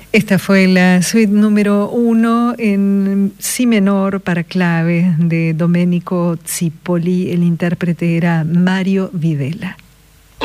Esta fue la suite número 1 en si menor para clave de Domenico Zipoli. El intérprete era Mario Videla.